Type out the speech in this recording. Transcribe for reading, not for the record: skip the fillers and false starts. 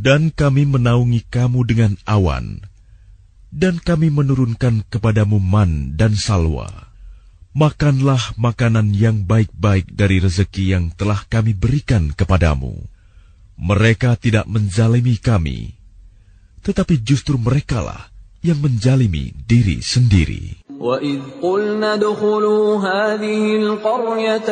Dan kami menaungi kamu dengan awan, dan kami menurunkan kepadamu man dan salwa. Makanlah makanan yang baik-baik dari rezeki yang telah kami berikan kepadamu. Mereka tidak menzalimi kami, tetapi justru merekalah yang menzalimi diri sendiri. وَإِذْ قُلْنَا ادْخُلُوا هَٰذِهِ الْقَرْيَةَ